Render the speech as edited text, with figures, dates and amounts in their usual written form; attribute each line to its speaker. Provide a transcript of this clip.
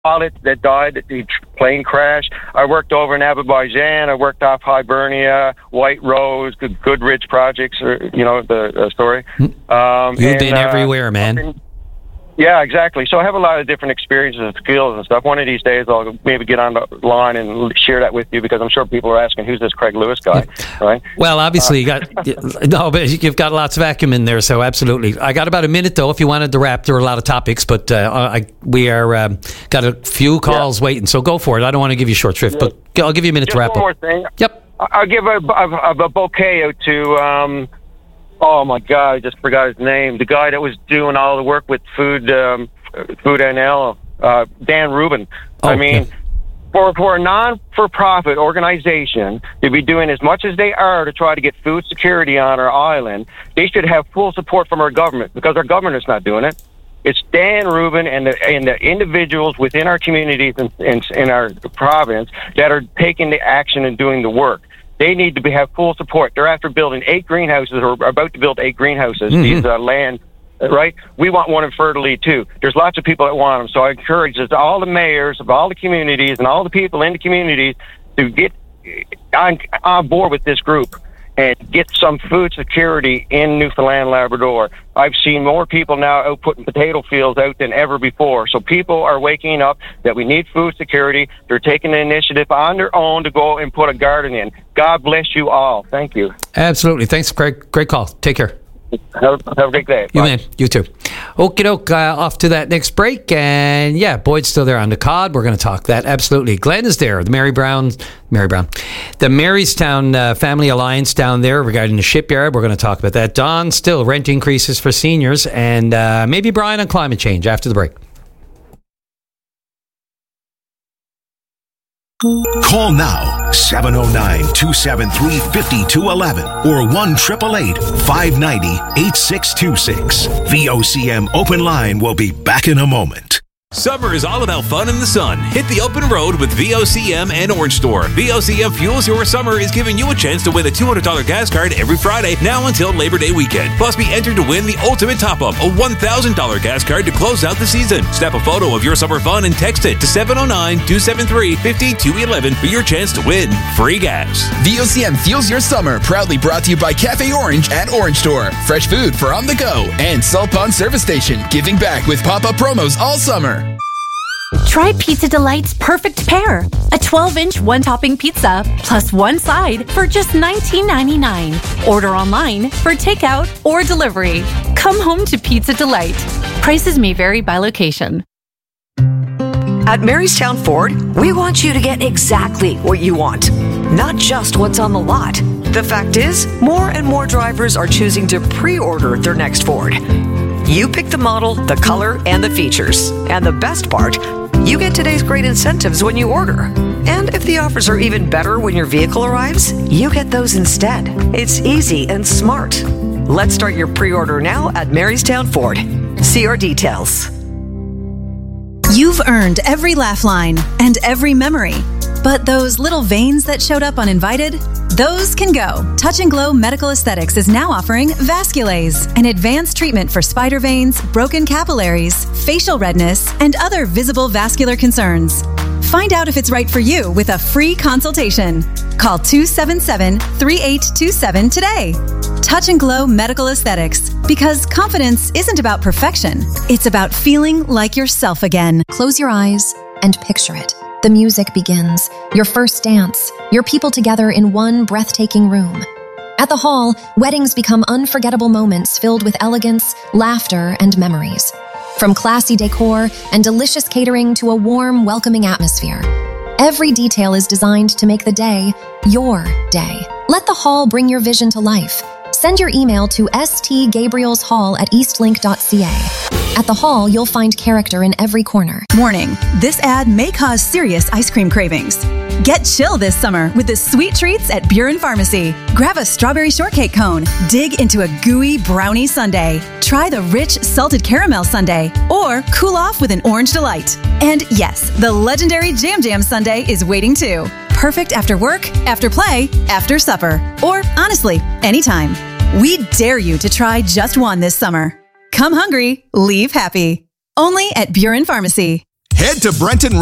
Speaker 1: pilot that died at the plane crash. I worked over in Azerbaijan. I worked off Hibernia, White Rose, Goodrich projects, the story.
Speaker 2: You've been everywhere, man.
Speaker 1: Yeah, exactly. So I have a lot of different experiences and skills and stuff. One of these days, I'll maybe get on the line and share that with you, because I'm sure people are asking, who's this Craig Lewis guy, right?
Speaker 2: Well, obviously, but you've got lots of acumen there, so absolutely. I got about a minute, though, if you wanted to wrap. There were a lot of topics, but we are got a few calls waiting, so go for it. I don't want to give you short shrift, but I'll give you a minute to wrap up.
Speaker 1: One more thing.
Speaker 2: Yep.
Speaker 1: I'll give a bouquet out to... oh my God! I just forgot his name. The guy that was doing all the work with Food NL, Dan Rubin. For a non-for-profit organization to be doing as much as they are to try to get food security on our island, they should have full support from our government, because our government is not doing it. It's Dan Rubin and the individuals within our communities in our province that are taking the action and doing the work. They need to have full support. They're after building 8 greenhouses, or about to build 8 greenhouses. These land, right? We want one in Fertility too. There's lots of people that want them. So I encourage all the mayors of all the communities and all the people in the communities to get on board with this group and get some food security in Newfoundland, Labrador. I've seen more people now out putting potato fields out than ever before. So people are waking up that we need food security. They're taking the initiative on their own to go and put a garden in. God bless you all. Thank you.
Speaker 2: Absolutely. Thanks, Craig. Great call. Take care.
Speaker 1: Have a great day.
Speaker 2: You, man. You too. Okie doke. Off to that next break. And yeah, Boyd's still there on the cod. We're going to talk that. Absolutely. Glenn is there. The the Marystown Family Alliance down there regarding the shipyard. We're going to talk about that. Don, still rent increases for seniors. And maybe Brian on climate change after the break.
Speaker 3: Call now, 709-273-5211 or 1-888-590-8626. VOCM Open Line will be back in a moment.
Speaker 4: Summer is all about fun in the sun. Hit the open road with VOCM and Orange Store. VOCM Fuels Your Summer is giving you a chance to win a $200 gas card every Friday, now until Labor Day weekend. Plus, be entered to win the ultimate top-up, a $1,000 gas card to close out the season. Snap a photo of your summer fun and text it to 709-273-5211 for your chance to win free gas.
Speaker 5: VOCM Fuels Your Summer, proudly brought to you by Cafe Orange and Orange Store. Fresh food for on the go. And Salt Pond Service Station, giving back with pop-up promos all summer.
Speaker 6: Try Pizza Delight's perfect pair. A 12-inch one-topping pizza plus one side for just $19.99. Order online for takeout or delivery. Come home to Pizza Delight. Prices may vary by location.
Speaker 7: At Marystown Ford, we want you to get exactly what you want, not just what's on the lot. The fact is, more and more drivers are choosing to pre-order their next Ford. You pick the model, the color, and the features. And the best part, you get today's great incentives when you order. And if the offers are even better when your vehicle arrives, you get those instead. It's easy and smart. Let's start your pre-order now at Marystown Ford. See our details.
Speaker 8: You've earned every laugh line and every memory. But those little veins that showed up uninvited, those can go. Touch and Glow Medical Aesthetics is now offering Vasculase, an advanced treatment for spider veins, broken capillaries, facial redness, and other visible vascular concerns. Find out if it's right for you with a free consultation. Call 277-3827 today. Touch and Glow Medical Aesthetics, because confidence isn't about perfection. It's about feeling like yourself again.
Speaker 9: Close your eyes and picture it. The music begins, your first dance, your people together in one breathtaking room. At the Hall, weddings become unforgettable moments filled with elegance, laughter, and memories. From classy decor and delicious catering to a warm, welcoming atmosphere, every detail is designed to make the day your day. Let the Hall bring your vision to life. Send your email to stgabrielshall@eastlink.ca. At the Hall, you'll find character in every corner.
Speaker 8: Warning, this ad may cause serious ice cream cravings. Get chill this summer with the sweet treats at Buren Pharmacy. Grab a strawberry shortcake cone, dig into a gooey brownie sundae, try the rich salted caramel sundae, or cool off with an orange delight. And yes, the legendary Jam Jam sundae is waiting too. Perfect after work, after play, after supper, or honestly, anytime. We dare you to try just one this summer. Come hungry, leave happy. Only at Buren Pharmacy.
Speaker 10: Head to Brenton